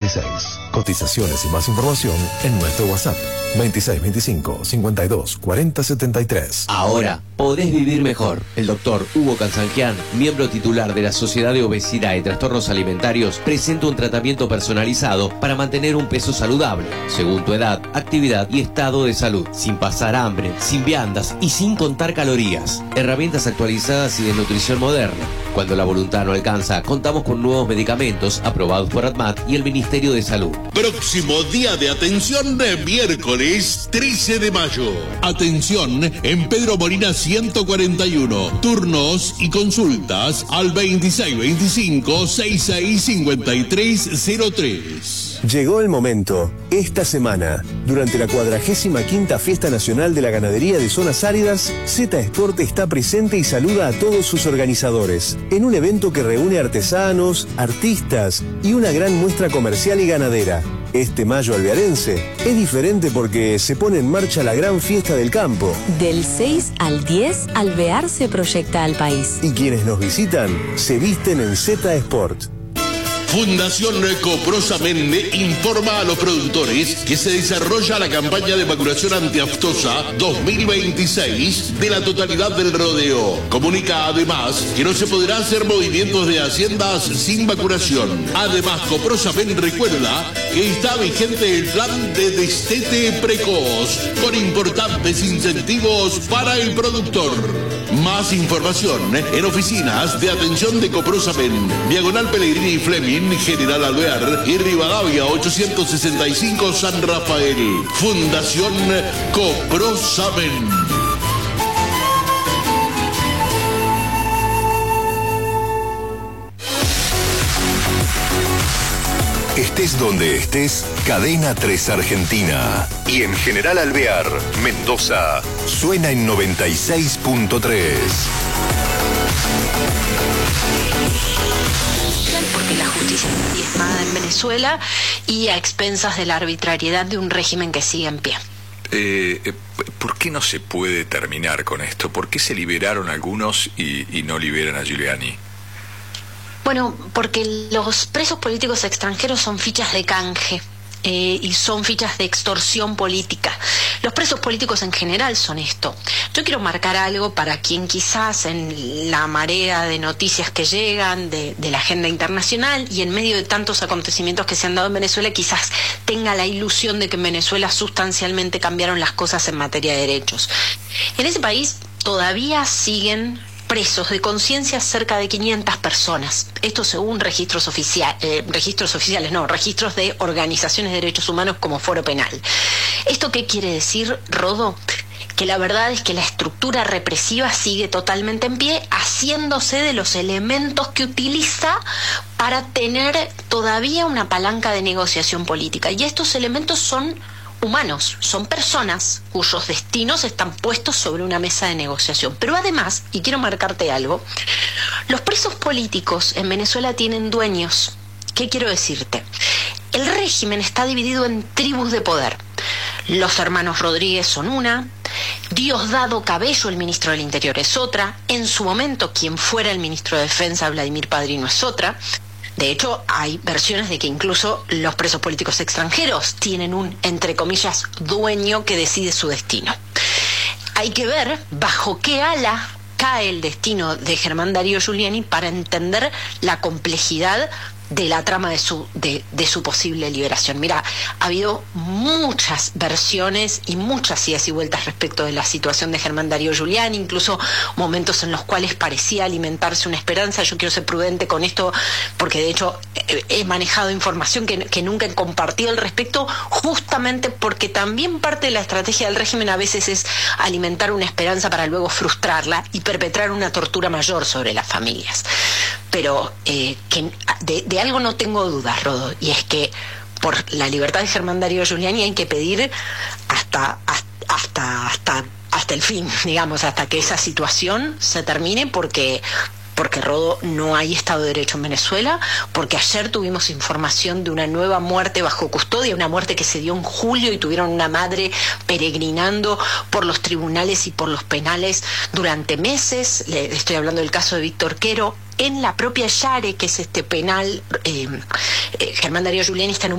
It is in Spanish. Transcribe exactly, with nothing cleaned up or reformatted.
veintiséis. Cotizaciones y más información en nuestro WhatsApp veintiséis veinticinco cincuenta y dos cuarenta setenta y tres. Ahora podés vivir mejor. El doctor Hugo Cansangian, miembro titular de la Sociedad de Obesidad y Trastornos Alimentarios, presenta un tratamiento personalizado para mantener un peso saludable, según tu edad, actividad y estado de salud, sin pasar hambre, sin viandas y sin contar calorías. Herramientas actualizadas y de nutrición moderna. Cuando la voluntad no alcanza, contamos con nuevos medicamentos aprobados por ADMAT y el Ministerio de Salud. Próximo día de atención de miércoles trece de mayo. Atención en Pedro Molina ciento cuarenta y uno. Turnos y consultas al veintiséis veinticinco sesenta y seis cincuenta y tres cero tres. Llegó el momento. Esta semana, durante la cuadragésima quinta Fiesta Nacional de la Ganadería de Zonas Áridas, Z Sport está presente y saluda a todos sus organizadores, en un evento que reúne artesanos, artistas y una gran muestra comercial y ganadera. Este mayo alvearense es diferente porque se pone en marcha la gran fiesta del campo. Del seis al diez, Alvear se proyecta al país. Y quienes nos visitan se visten en Z Sport. Fundación Coprosamen informa a los productores que se desarrolla la campaña de vacunación antiaftosa dos mil veintiséis de la totalidad del rodeo. Comunica además que no se podrá hacer movimientos de haciendas sin vacunación. Además, Coprosamen recuerda que está vigente el plan de destete precoz con importantes incentivos para el productor. Más información en oficinas de atención de Coprosamen, Diagonal Pellegrini y Fleming, General Alvear y Rivadavia ochocientos sesenta y cinco San Rafael. Fundación Coprosamen. Estés donde estés, Cadena tres Argentina. Y en General Alvear, Mendoza, suena en noventa y seis punto tres. Porque la justicia está diezmada en Venezuela y a expensas de la arbitrariedad de un régimen que sigue en pie. Eh, eh, ¿Por qué no se puede terminar con esto? ¿Por qué se liberaron algunos y, y no liberan a Giuliani? Bueno, porque los presos políticos extranjeros son fichas de canje. Eh, y son fichas de extorsión política. Los presos políticos en general son esto. Yo quiero marcar algo para quien quizás en la marea de noticias que llegan de, de la agenda internacional y en medio de tantos acontecimientos que se han dado en Venezuela, quizás tenga la ilusión de que en Venezuela sustancialmente cambiaron las cosas en materia de derechos. En ese país todavía siguen presos de conciencia cerca de quinientas personas. Esto según registros oficiales, eh, registros oficiales, no, registros de organizaciones de derechos humanos como Foro Penal. ¿Esto qué quiere decir, Rodo? Que la verdad es que la estructura represiva sigue totalmente en pie, haciéndose de los elementos que utiliza para tener todavía una palanca de negociación política. Y estos elementos son humanos, son personas cuyos destinos están puestos sobre una mesa de negociación. Pero además, y quiero marcarte algo, los presos políticos en Venezuela tienen dueños. ¿Qué quiero decirte? El régimen está dividido en tribus de poder. Los hermanos Rodríguez son una, Diosdado Cabello, el ministro del Interior, es otra, en su momento quien fuera el ministro de Defensa, Vladimir Padrino, es otra. De hecho, hay versiones de que incluso los presos políticos extranjeros tienen un, entre comillas, dueño que decide su destino. Hay que ver bajo qué ala cae el destino de Germán Darío Giuliani para entender la complejidad de la trama de su, de, de su posible liberación. Mira, ha habido muchas versiones y muchas idas y vueltas respecto de la situación de Germán Darío Giuliani, incluso momentos en los cuales parecía alimentarse una esperanza. Yo quiero ser prudente con esto porque de hecho he, he manejado información que, que nunca he compartido al respecto, justamente porque también parte de la estrategia del régimen a veces es alimentar una esperanza para luego frustrarla y perpetrar una tortura mayor sobre las familias. Pero eh, que de, de algo no tengo dudas, Rodo, y es que por la libertad de Germán Darío Giuliani hay que pedir hasta, hasta, hasta, hasta el fin, digamos, hasta que esa situación se termine, porque... porque, Rodo, no hay Estado de Derecho en Venezuela, porque ayer tuvimos información de una nueva muerte bajo custodia, una muerte que se dio en julio y tuvieron una madre peregrinando por los tribunales y por los penales durante meses. Le estoy hablando del caso de Víctor Quero. En la propia Yare, que es este penal, eh, eh, Germán Darío Giuliani está en un